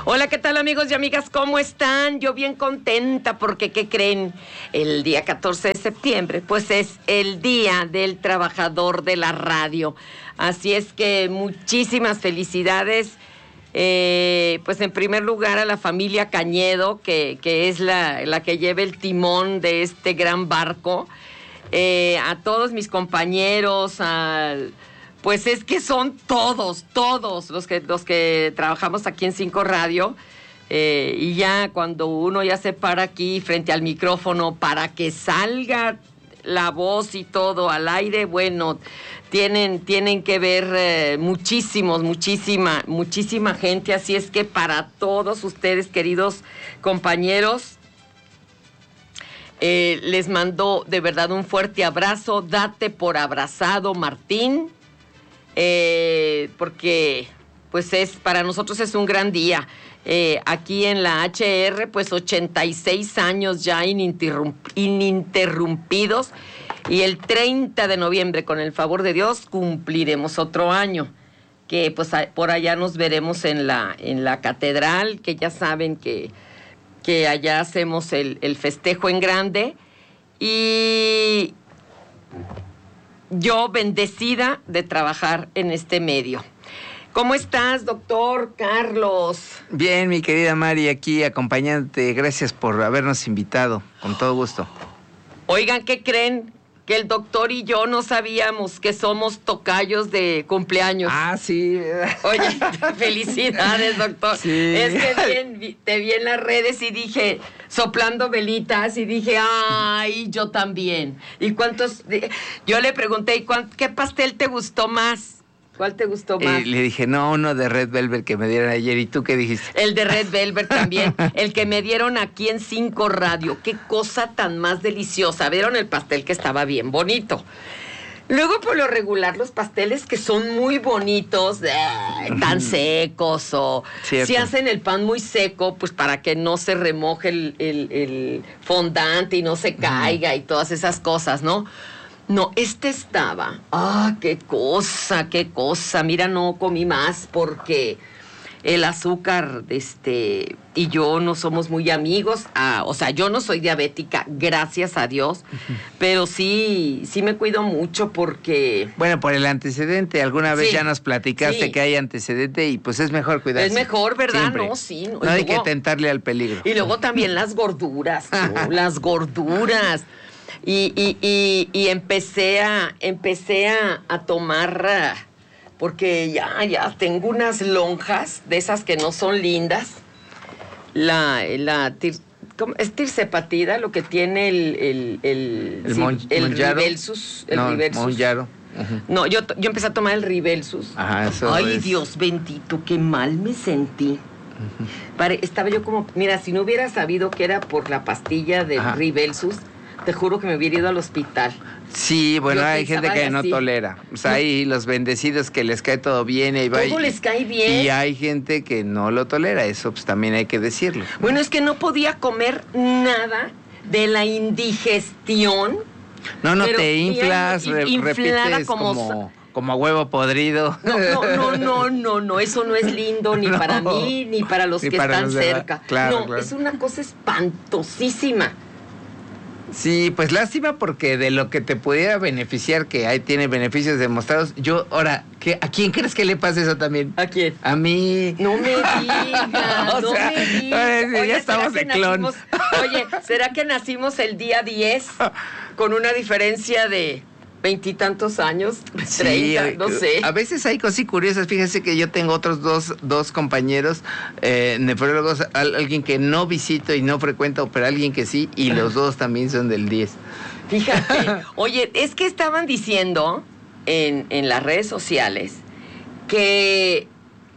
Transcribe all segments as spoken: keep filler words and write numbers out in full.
Hola, ¿qué tal amigos y amigas? ¿Cómo están? Yo bien contenta porque, ¿qué creen? El día catorce de septiembre, pues es el Día del Trabajador de la Radio. Así es que muchísimas felicidades. Eh, pues en primer lugar a la familia Cañedo, que, que es la, la que lleva el timón de este gran barco. Eh, a todos mis compañeros, al... Pues es que son todos, todos los que, los que trabajamos aquí en Cinco Radio. Eh, y ya cuando uno ya se para aquí frente al micrófono para que salga la voz y todo al aire, bueno, tienen, tienen que ver eh, muchísimos, muchísima, muchísima gente. Así es que para todos ustedes, queridos compañeros, eh, les mando de verdad un fuerte abrazo. Date por abrazado, Martín. Eh, porque pues es para nosotros es un gran día. Eh, aquí en la H R, pues ochenta y seis años ya ininterrump ininterrumpidos, y el treinta de noviembre, con el favor de Dios, cumpliremos otro año, que pues a, por allá nos veremos en la, en la catedral, que ya saben que, que allá hacemos el, el festejo en grande. Y yo bendecida de trabajar en este medio. ¿Cómo estás, doctor Carlos? Bien, mi querida Mari, aquí acompañándote. Gracias por habernos invitado, con todo gusto. Oigan, ¿qué creen? Que el doctor y yo no sabíamos que somos tocayos de cumpleaños. Ah, sí. Oye, felicidades, doctor. Sí. Es que bien, te vi en las redes y dije, soplando velitas, y dije, ay, yo también. ¿Y cuántos? Yo le pregunté, ¿y qué pastel te gustó más? ¿Cuál te gustó más? Eh, le dije, no, uno de Red Velvet que me dieron ayer. ¿Y tú qué dijiste? El de Red Velvet también. El que me dieron aquí en Cinco Radio. Qué cosa tan más deliciosa. ¿Vieron el pastel que estaba bien bonito? Luego, por lo regular, los pasteles que son muy bonitos, eh, tan secos, o Cierto. si hacen el pan muy seco, pues para que no se remoje el, el, el fondante y no se caiga y todas esas cosas, ¿no? No, este estaba, ah, qué cosa, qué cosa. Mira, no comí más porque el azúcar, este, y yo no somos muy amigos. Ah, o sea, yo no soy diabética, gracias a Dios, uh-huh. Pero sí, sí me cuido mucho porque... Bueno, por el antecedente, alguna vez sí, ya nos platicaste sí. que hay antecedente y pues es mejor cuidarse. Es mejor, ¿verdad? Siempre. No, sí. No, no hay luego, que tentarle al peligro. Y luego también las gorduras, ¿no? Las gorduras. Y, y, y, y empecé a empecé a, a tomar, porque ya, ya tengo unas lonjas de esas que no son lindas. La, la tir, ¿cómo? Es tirsepatida, lo que tiene el el el, el, sí, mon, el Monjaro. Ribelsus, el no, Ribelsus. Monjaro. Uh-huh. No, yo, yo empecé a tomar el Ribelsus. Ajá, eso Ay, es. Dios bendito, qué mal me sentí. Uh-huh. Pare, estaba yo como, mira, si no hubiera sabido que era por la pastilla del Ajá. Ribelsus, te juro que me hubiera ido al hospital. Sí, bueno, yo hay gente que así. no tolera. O sea, no. Hay los bendecidos que les cae todo bien. Y todo y, les cae bien. Y hay gente que no lo tolera. Eso pues también hay que decirlo. Bueno, es que no podía comer nada de la indigestión. No, no, te inflas, mira, re, repites como... como... como a huevo podrido. No, no, no, no, no, no, eso no es lindo ni no, para mí ni para los ni que para están los cerca. Claro, no, claro. Es una cosa espantosísima. Sí, pues lástima porque de lo que te pudiera beneficiar, que ahí tiene beneficios demostrados, yo, ahora, ¿qué, ¿a quién crees que le pase eso también? ¿A quién? A mí. No me digas, no sea, me digas. Oye, ya estamos de clon. Nacimos, oye, ¿será que nacimos el día diez con una diferencia de veintitantos años? Sí, treinta, no sé. A veces hay cosas curiosas. Fíjense que yo tengo otros dos, dos compañeros eh, nefrólogos, al, alguien que no visito y no frecuento, pero alguien que sí, y los dos también son del diez. Fíjate, oye, es que estaban diciendo en, en las redes sociales que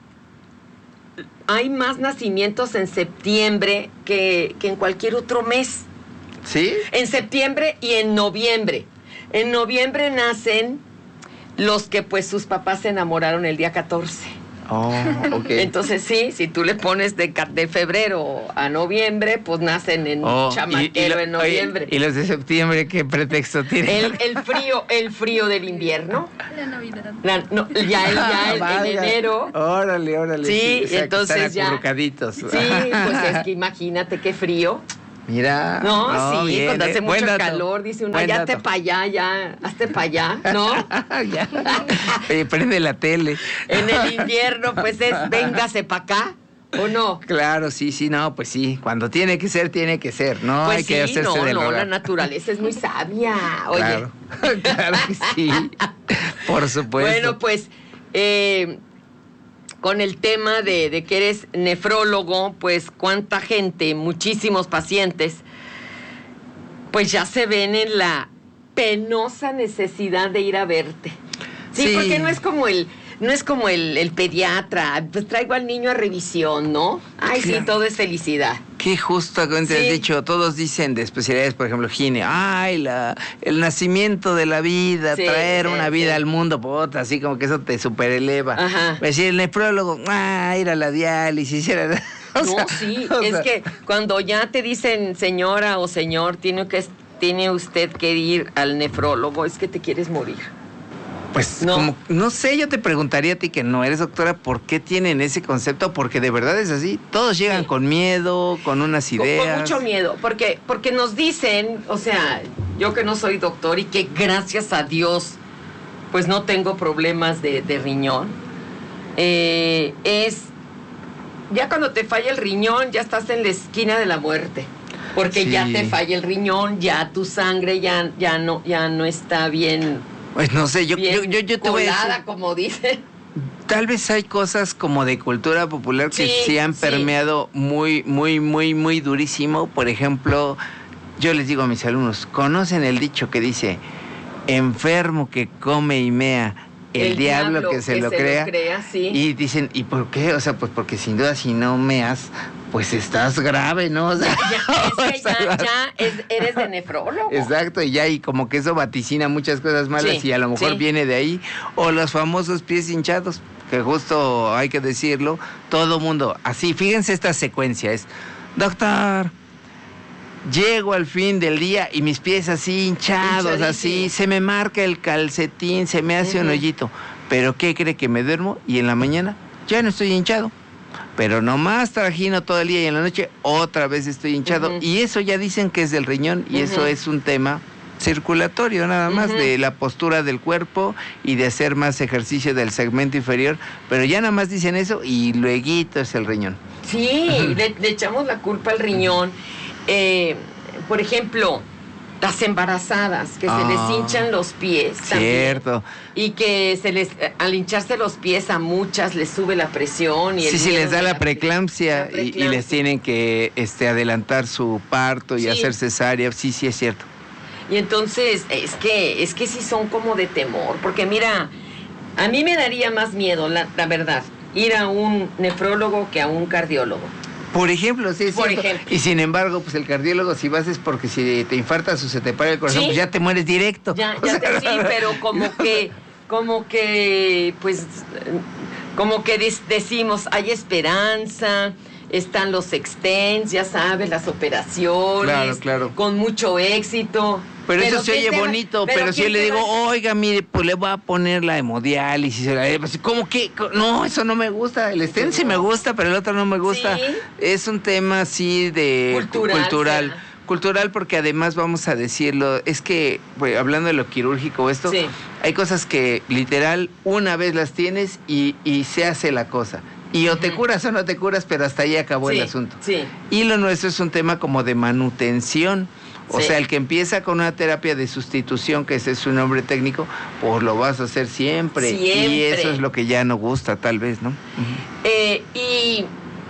hay más nacimientos en septiembre que, que en cualquier otro mes. ¿Sí? En septiembre y en noviembre. En noviembre nacen los que pues sus papás se enamoraron el día catorce. Oh, ok. Entonces sí, si tú le pones de, de febrero a noviembre, pues nacen en Oh, chamaquero y, y lo, en noviembre. Oye, ¿y los de septiembre qué pretexto tienen? El, el frío, el frío del invierno. La Navidad. La, no, ya el, ya el, Valga. en enero. Órale, órale. Sí, o sea, entonces que están ya. acurrucaditos. Sí, pues es que imagínate qué frío. Mira. No, sí, bien, cuando eh. hace Buen mucho dato. calor, dice uno, Buen ya dato. hazte para allá, ya, hazte para allá, ¿no? Ya. Oye, prende la tele. En el invierno, pues es, véngase para acá, ¿o no? Claro, sí, sí, no, pues sí. Cuando tiene que ser, tiene que ser, ¿no? Pues Hay sí, que hacerse no, del no, rogar. la naturaleza es muy sabia, oye. Claro, claro que sí. Por supuesto. Bueno, pues, eh, con el tema de, de que eres nefrólogo, pues cuánta gente, muchísimos pacientes, pues ya se ven en la penosa necesidad de ir a verte. Sí, Sí. porque no es como el, no es como el, el pediatra, pues traigo al niño a revisión, ¿no? Ay, sí, Claro. todo es felicidad. Qué justamente Sí. has dicho, todos dicen de especialidades, por ejemplo, gine, ay, la, el nacimiento de la vida, Sí, traer sí, una vida sí. al mundo, puta, así como que eso te supereleva. Ajá. Decir, el nefrólogo, ah, ir a la diálisis, ir a... o No, sea, sí, o es sea, que cuando ya te dicen señora o señor, tiene que tiene usted que ir al nefrólogo, es que te quieres morir. Pues, No. como, no sé, yo te preguntaría a ti que no eres doctora, ¿por qué tienen ese concepto? Porque de verdad es así, todos llegan Sí. con miedo, con unas Con, ideas. con mucho miedo, porque, porque nos dicen, o sea, yo que no soy doctor y que gracias a Dios, pues no tengo problemas de, de riñón, eh, es, ya cuando te falla el riñón, ya estás en la esquina de la muerte. Porque Sí. ya te falla el riñón, ya tu sangre ya, ya, no, ya no está bien, Pues no sé, yo, bien yo, yo, yo te voy a colada, decir, como dicen. tal vez hay cosas como de cultura popular que Sí, sí han sí. permeado muy, muy, muy, muy durísimo. Por ejemplo, yo les digo a mis alumnos, ¿conocen el dicho que dice, enfermo que come y mea, el, diablo, que se, lo, crea? sí. Y dicen, ¿y por qué? O sea, pues porque sin duda si no meas, pues estás grave, ¿no? O sea, Ya, es que o sea, ya, ya es- eres de nefrólogo. Exacto, y ya, y como que eso vaticina muchas cosas malas Sí, y a lo mejor sí. viene de ahí. O los famosos pies hinchados, que justo hay que decirlo, todo mundo, así, fíjense esta secuencia, es, doctor, llego al fin del día y mis pies así hinchados, Hinchadísimos. así, se me marca el calcetín, se me hace un Ujú. hoyito. Pero ¿qué cree que me duermo? Y en la mañana ya no estoy hinchado. Pero nomás trajino todo el día y en la noche otra vez estoy hinchado. Ujú. Y eso ya dicen que es del riñón y eso Ujú. es un tema circulatorio nada más, Ujú. de la postura del cuerpo y de hacer más ejercicio del segmento inferior. Pero ya nada más dicen eso y lueguito es el riñón. Sí, le, le echamos la culpa al riñón. Eh, por ejemplo, las embarazadas, que se Ah, les hinchan los pies también. Cierto. Y que se les, eh, al hincharse los pies a muchas les sube la presión. Y el Sí, sí, miedo les da de la preeclampsia, la y- Y, les preeclampsia. tienen que este, adelantar su parto y Sí. hacer cesárea. Sí, sí, es cierto. Y entonces, es que, es que sí son como de temor, porque mira, a mí me daría más miedo, la, la verdad, ir a un nefrólogo que a un cardiólogo. Por ejemplo, sí, es Por cierto. ejemplo. Y sin embargo, pues el cardiólogo, si vas es porque si te infartas o se te para el corazón, Sí. pues ya te mueres directo. Ya, O ya sea, te, sí, pero como que, como que, pues, como que des- decimos, hay esperanza, están los extens, ya sabes, las operaciones, Claro, claro. con mucho éxito. Pero, eso se ¿quién oye te va- bonito, pero, si yo ¿quién le te digo, va- oiga, mire, pues le voy a poner la hemodiálisis. o la- pues, ¿Cómo que? No, eso no me gusta. El stent sí me gusta, pero el otro no me gusta. Sí. Es un tema así de Cultural, cultural. será. Cultural porque además vamos a decirlo, es que, bueno, hablando de lo quirúrgico, esto, Sí. hay cosas que literal una vez las tienes y, y se hace la cosa. Y o te Ujú. curas o no te curas, pero hasta ahí acabó Sí, el asunto. sí. Y lo nuestro es un tema como de manutención. O Sí. sea, el que empieza con una terapia de sustitución, que ese es su nombre técnico, pues lo vas a hacer siempre. Y Siempre. eso es lo que ya no gusta, tal vez, ¿no? Ujú. Eh, y,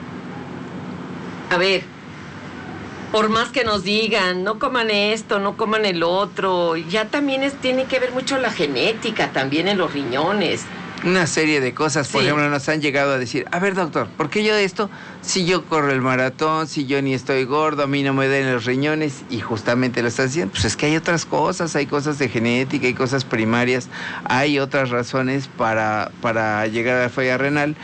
a ver, por más que nos digan, no coman esto, no coman el otro, ya también es, tiene que ver mucho la genética, también en los riñones. Una serie de cosas, por Sí. ejemplo, nos han llegado a decir, a ver, doctor, ¿por qué yo esto? Si yo corro el maratón, si yo ni estoy gordo, a mí no me den los riñones, y justamente lo estás diciendo, pues es que hay otras cosas, hay cosas de genética, hay cosas primarias, hay otras razones para, para llegar a la falla renal.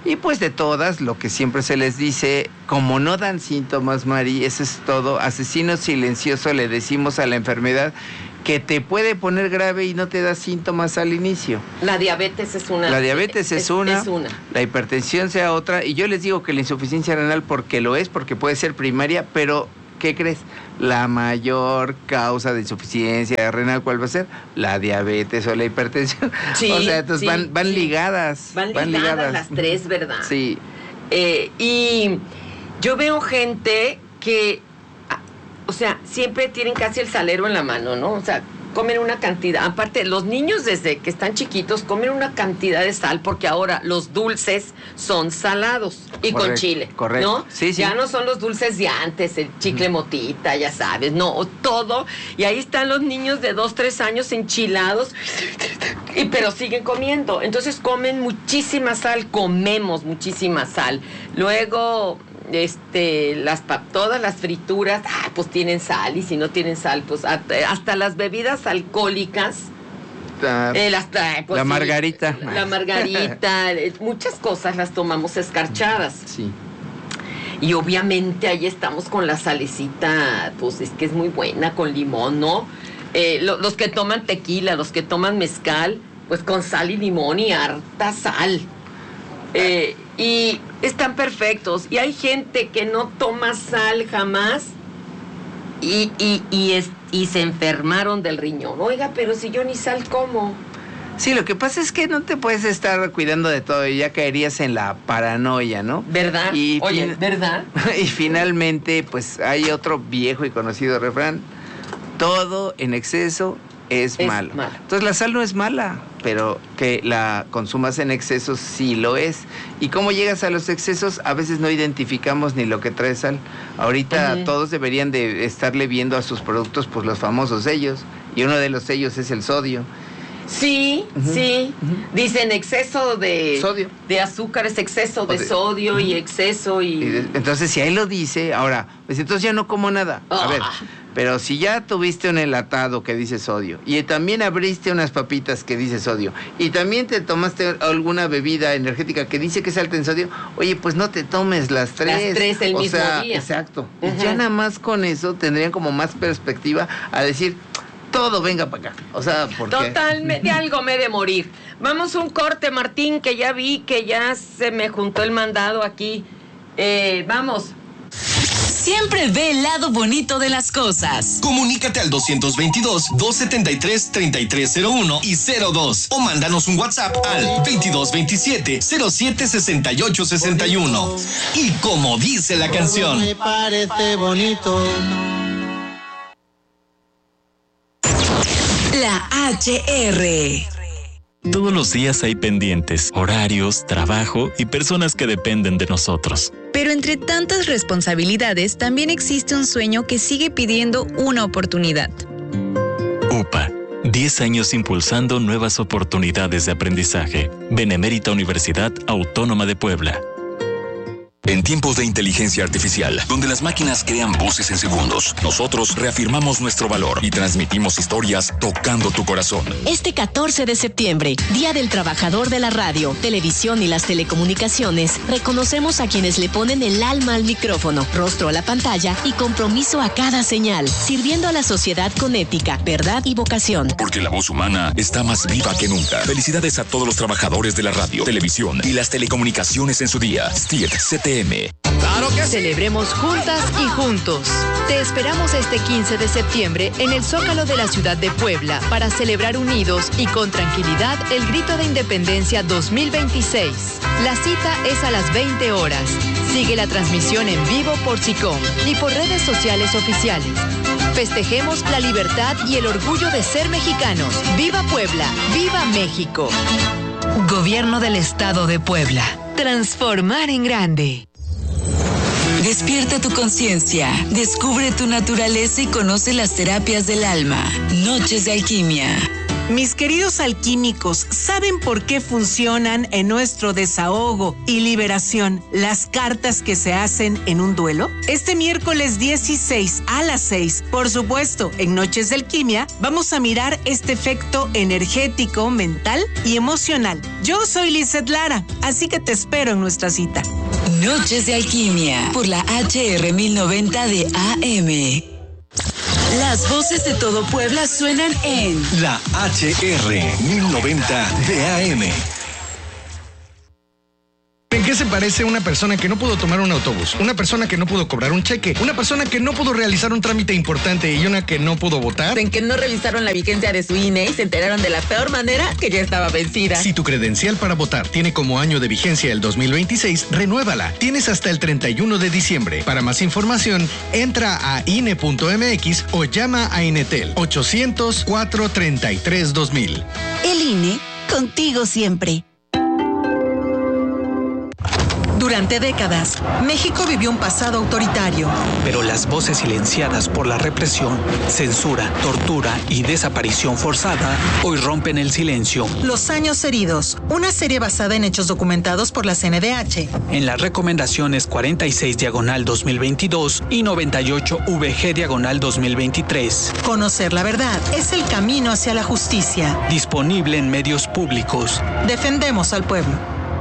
Y pues de todas, lo que siempre se les dice, como no dan síntomas, Mari, eso es todo. Asesino silencioso le decimos a la enfermedad que te puede poner grave y no te da síntomas al inicio. La diabetes es una. La diabetes es, es, una, es una. La hipertensión sea otra. Y yo les digo que la insuficiencia renal, porque lo es, porque puede ser primaria, pero ¿qué crees? La mayor causa de insuficiencia renal, ¿cuál va a ser? La diabetes o la hipertensión. Sí, o sea, entonces sí, van, van sí. ligadas. Van, van ligadas, ligadas las tres, ¿verdad? Sí. Eh, y yo veo gente que, o sea, siempre tienen casi el salero en la mano, ¿no? O sea, comen una cantidad, aparte los niños desde que están chiquitos comen una cantidad de sal porque ahora los dulces son salados y Correcto, con chile, correcto. ¿no? Sí, sí. Ya no son los dulces de antes, el chicle motita, ya sabes, no, todo, y ahí están los niños de dos, tres años enchilados, y, pero siguen comiendo, entonces comen muchísima sal, comemos muchísima sal, luego este las todas las frituras ah, pues tienen sal, y si no tienen sal pues hasta las bebidas alcohólicas uh, eh, las, pues, la sí, margarita la, la margarita eh, muchas cosas las tomamos escarchadas, sí, y obviamente ahí estamos con la salecita, pues es que es muy buena con limón, ¿no? Eh, lo, los que toman tequila, los que toman mezcal, pues con sal y limón y harta sal. Eh, y están perfectos. Y hay gente que no toma sal jamás y, y, y, es, y se enfermaron del riñón. Oiga, pero si yo ni sal como. Sí, lo que pasa es que no te puedes estar cuidando de todo y ya caerías en la paranoia, ¿no? ¿Verdad? Y Oye, fin- ¿verdad? Y finalmente, pues hay otro viejo y conocido refrán: todo en exceso es, Es malo. malo. Entonces la sal no es mala, pero que la consumas en exceso sí lo es. Y cómo llegas a los excesos, a veces no identificamos ni lo que trae sal. Ahorita Uh-huh. todos deberían de estarle viendo a sus productos pues los famosos sellos, y uno de los sellos es el sodio. Sí, Ujú, sí. ujú. Dicen exceso de Sodio. de azúcar, es exceso de, O de- sodio y exceso y... Y de- entonces, si ahí lo dice, ahora, pues entonces ya no como nada. A Ah. ver, pero si ya tuviste un enlatado que dice sodio, y también abriste unas papitas que dice sodio, y también te tomaste alguna bebida energética que dice que es alta en sodio, oye, pues no te tomes las tres. Las tres el o mismo sea, día. Exacto. Ujú. Y ya nada más con eso tendrían como más perspectiva a decir, todo venga para acá. O sea, porque... Totalmente, de algo me he de morir. Vamos a un corte, Martín, que ya vi que ya se me juntó el mandado aquí. Eh, vamos. Siempre ve el lado bonito de las cosas. Comunícate al doscientos veintidós, doscientos setenta y tres, treinta y tres cero uno y cero dos o mándanos un WhatsApp al veintidós veintisiete, cero siete sesenta y ocho sesenta y uno. Y como dice la canción, Me parece bonito. La H R. Todos los días hay pendientes, horarios, trabajo y personas que dependen de nosotros. Pero entre tantas responsabilidades también existe un sueño que sigue pidiendo una oportunidad. U P A, diez años impulsando nuevas oportunidades de aprendizaje. Benemérita Universidad Autónoma de Puebla. En tiempos de inteligencia artificial, donde las máquinas crean voces en segundos, nosotros reafirmamos nuestro valor y transmitimos historias tocando tu corazón. Este catorce de septiembre, Día del Trabajador de la Radio, Televisión y las Telecomunicaciones, reconocemos a quienes le ponen el alma al micrófono, rostro a la pantalla y compromiso a cada señal, sirviendo a la sociedad con ética, verdad y vocación. Porque la voz humana está más viva que nunca. Felicidades a todos los trabajadores de la radio, televisión y las telecomunicaciones en su día. S T I E T C T M. Celebremos juntas y juntos. Te esperamos este quince de septiembre en el Zócalo de la ciudad de Puebla para celebrar unidos y con tranquilidad el Grito de Independencia dos mil veintiséis. La cita es a las veinte horas. Sigue la transmisión en vivo por SICOM y por redes sociales oficiales. Festejemos la libertad y el orgullo de ser mexicanos. ¡Viva Puebla! ¡Viva México! Gobierno del Estado de Puebla. Transformar en grande. Despierta tu conciencia, descubre tu naturaleza y conoce las terapias del alma. Noches de alquimia. Mis queridos alquímicos, ¿saben por qué funcionan en nuestro desahogo y liberación las cartas que se hacen en un duelo? Este miércoles dieciséis a las seis, por supuesto, en Noches de Alquimia, vamos a mirar este efecto energético, mental y emocional. Yo soy Lizeth Lara, así que te espero en nuestra cita. Noches de Alquimia, por la H R mil noventa de A M. Las voces de todo Puebla suenan en la H R mil noventa de A M. ¿En qué se parece una persona que no pudo tomar un autobús? Una persona que no pudo cobrar un cheque, una persona que no pudo realizar un trámite importante y una que no pudo votar. En que no revisaron la vigencia de su I N E y se enteraron de la peor manera que ya estaba vencida. Si tu credencial para votar tiene como año de vigencia el dos mil veintiséis, renuévala. Tienes hasta el treinta y uno de diciembre. Para más información, entra a I N E punto M X o llama a Inetel ochocientos, cuatrocientos treinta y tres, dos mil. El I N E, contigo siempre. Durante décadas, México vivió un pasado autoritario. Pero las voces silenciadas por la represión, censura, tortura y desaparición forzada hoy rompen el silencio. Los años heridos, una serie basada en hechos documentados por la C N D H. En las recomendaciones cuarenta y seis diagonal dos mil veintidós y noventa y ocho V G diagonal dos mil veintitrés. Conocer la verdad es el camino hacia la justicia. Disponible en medios públicos. Defendemos al pueblo.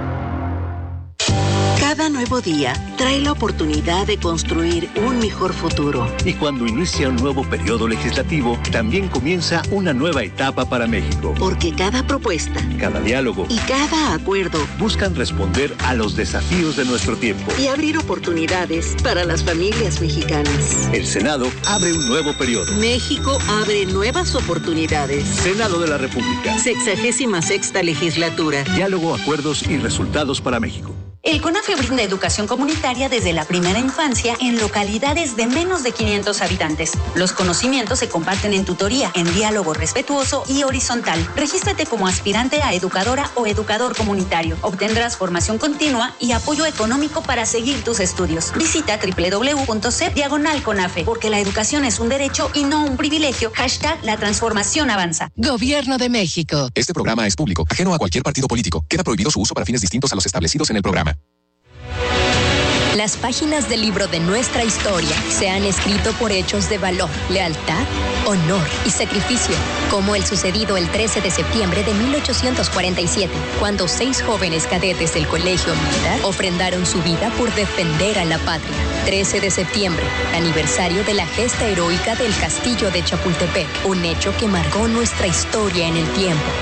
Cada nuevo día trae la oportunidad de construir un mejor futuro. Y cuando inicia un nuevo periodo legislativo, también comienza una nueva etapa para México. Porque cada propuesta, cada diálogo y cada acuerdo buscan responder a los desafíos de nuestro tiempo y abrir oportunidades para las familias mexicanas. El Senado abre un nuevo periodo. México abre nuevas oportunidades. Senado de la República. Sexagésima sexta legislatura. Diálogo, acuerdos y resultados para México. El CONAFE brinda educación comunitaria desde la primera infancia en localidades de menos de quinientos habitantes. Los conocimientos se comparten en tutoría, en diálogo respetuoso y horizontal. Regístrate como aspirante a educadora o educador comunitario. Obtendrás formación continua y apoyo económico para seguir tus estudios. Visita doble u doble u doble u punto c e p diagonal CONAFE, porque la educación es un derecho y no un privilegio. Hashtag la transformación avanza. Gobierno de México. Este programa es público, ajeno a cualquier partido político. Queda prohibido su uso para fines distintos a los establecidos en el programa. Las páginas del libro de nuestra historia se han escrito por hechos de valor, lealtad, honor y sacrificio, como el sucedido el trece de septiembre de mil ochocientos cuarenta y siete, cuando seis jóvenes cadetes del Colegio Militar ofrendaron su vida por defender a la patria. trece de septiembre, aniversario de la gesta heroica del Castillo de Chapultepec, un hecho que marcó nuestra historia en el tiempo.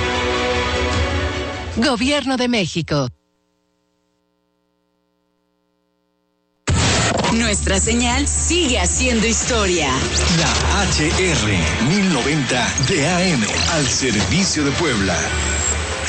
Gobierno de México. Nuestra señal sigue haciendo historia. La H R mil noventa de A M, al servicio de Puebla.